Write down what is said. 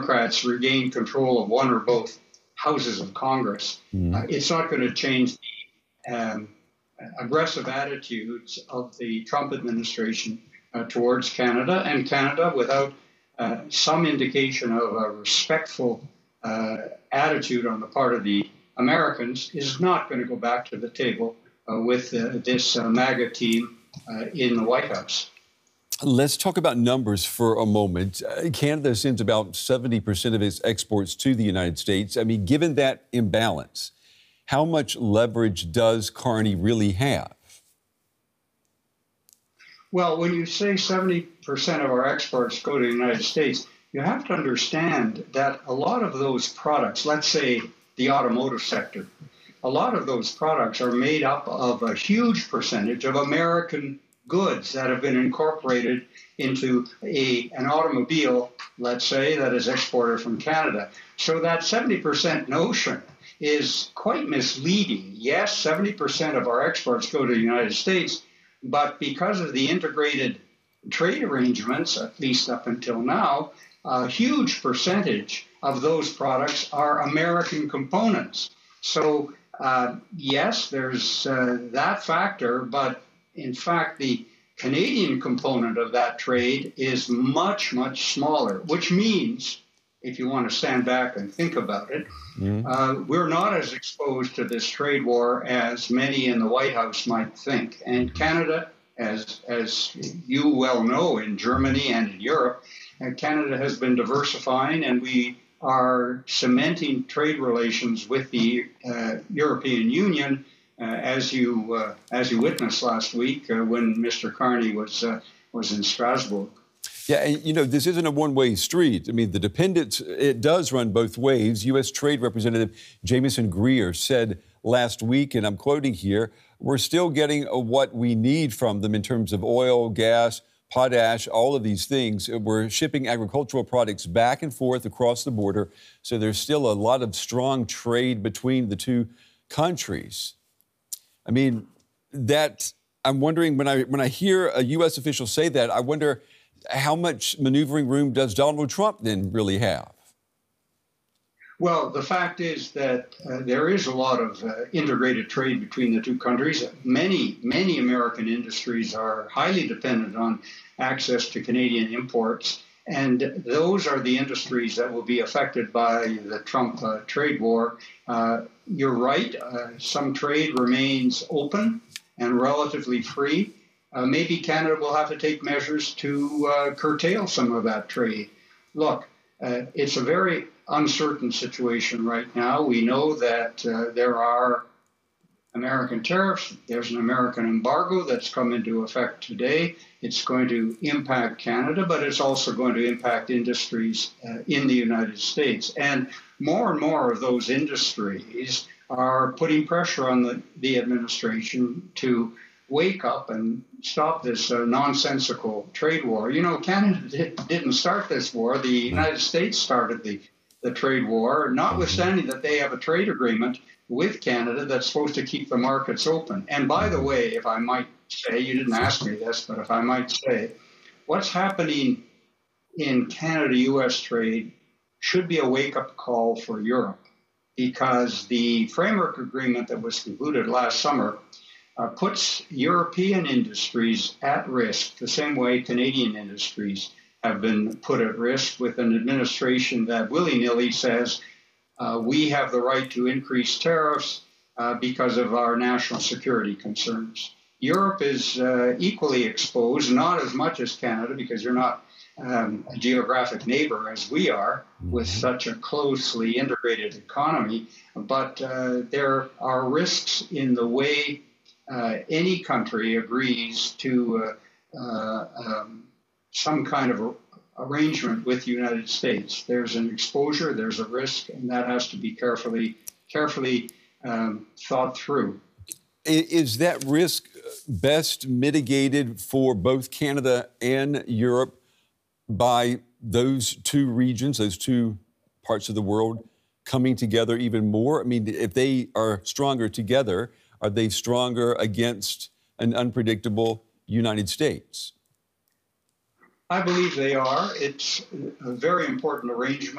Democrats regain control of one or both houses of Congress, it's not going to change the aggressive attitudes of the Trump administration towards Canada. And Canada, without some indication of a respectful attitude on the part of the Americans, is not going to go back to the table with this MAGA team in the White House. Let's talk about numbers for a moment. Canada sends about 70% of its exports to the United States. I mean, given that imbalance, how much leverage does Carney really have? Well, when you say 70% of our exports go to the United States, you have to understand that a lot of those products, let's say the automotive sector, a lot of those products are made up of a huge percentage of American goods that have been incorporated into an automobile, let's say, that is exported from Canada. So that 70% notion is quite misleading. Yes, 70% of our exports go to the United States, but because of the integrated trade arrangements, at least up until now, a huge percentage of those products are American components. So yes, there's that factor, but in fact, the Canadian component of that trade is much, much smaller, which means, if you want to stand back and think about it, we're not as exposed to this trade war as many in the White House might think. And Canada, as you well know, in Germany and in Europe, Canada has been diversifying, and we are cementing trade relations with the European Union, as you witnessed last week when Mr. Carney was in Strasbourg. Yeah, and you know, this isn't a one-way street. I mean, the dependence, it does run both ways. U.S. Trade Representative Jamieson Greer said last week, and I'm quoting here, "We're still getting what we need from them in terms of oil, gas, potash, all of these things. We're shipping agricultural products back and forth across the border. So there's still a lot of strong trade between the two countries." I mean, that I'm wondering, when I hear a U.S. official say that, I wonder how much maneuvering room does Donald Trump then really have? Well, the fact is that there is a lot of integrated trade between the two countries. Many American industries are highly dependent on access to Canadian imports, and those are the industries that will be affected by the Trump trade war. You're right, some trade remains open and relatively free. Maybe Canada will have to take measures to curtail some of that trade. Look, it's a very uncertain situation right now. We know that there are American tariffs. There's an American embargo that's come into effect today. It's going to impact Canada, but it's also going to impact industries in the United States. And more of those industries are putting pressure on the administration to wake up and stop this nonsensical trade war. You know, Canada didn't start this war. The United States started the trade war, notwithstanding that they have a trade agreement with Canada that's supposed to keep the markets open. And by the way, if I might say, you didn't ask me this, but if I might say, what's happening in Canada-U.S. trade should be a wake-up call for Europe, because the framework agreement that was concluded last summer puts European industries at risk the same way Canadian industries have been put at risk, with an administration that willy-nilly says we have the right to increase tariffs because of our national security concerns. Europe is equally exposed, not as much as Canada, because you're not a geographic neighbor as we are with such a closely integrated economy, but there are risks in the way any country agrees to some kind of arrangement with the United States. There's an exposure, there's a risk, and that has to be carefully thought through. Is that risk best mitigated for both Canada and Europe by those two regions, those two parts of the world coming together even more? I mean, if they are stronger together, are they stronger against an unpredictable United States? I believe they are. It's a very important arrangement.